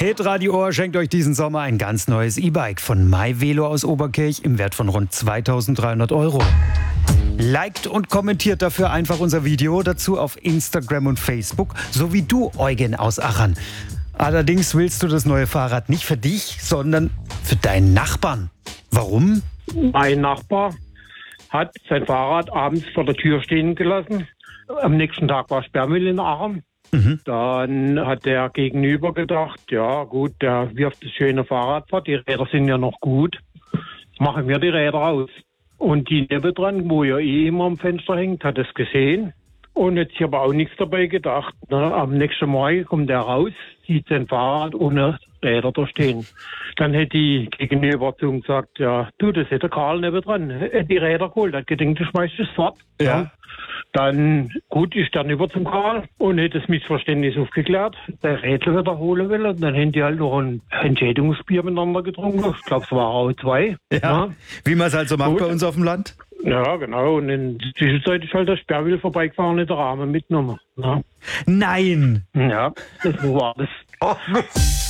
Hitradio Ohr schenkt euch diesen Sommer ein ganz neues E-Bike von MyVelo aus Oberkirch im Wert von rund 2.300 €. Liked und kommentiert dafür einfach unser Video dazu auf Instagram und Facebook, so wie du, Eugen aus Achern. Allerdings willst du das neue Fahrrad nicht für dich, sondern für deinen Nachbarn. Warum? Mein Nachbar hat sein Fahrrad abends vor der Tür stehen gelassen. Am nächsten Tag war Sperrmüll in Aachen. Dann hat der Gegenüber gedacht, ja gut, der wirft das schöne Fahrrad fort, die Räder sind ja noch gut, jetzt machen wir die Räder aus. Und die nebendran, wo ja immer am Fenster hängt, hat es gesehen und hat sich aber auch nichts dabei gedacht. Am nächsten Morgen kommt er raus, sieht sein Fahrrad ohne Räder da stehen. Dann hätte die Gegenüber zu ihm gesagt, ja du, das hätte der Karl nebendran, hätte die Räder geholt, hat gedacht, du schmeißt es fort. Ja. Dann, gut, ist dann über zum Karl und hat das Missverständnis aufgeklärt, der Rätsel wiederholen will. Und dann haben die halt noch ein Entschädigungsbier miteinander getrunken. Ich glaube, es war auch 2. Ja. Wie man es halt so macht bei uns auf dem Land. Ja, genau. Und in der Zwischenzeit ist halt der Sperrmüll vorbeigefahren und der Rahmen mitgenommen. Ja. Nein! Ja, das war das. Oh, Mist.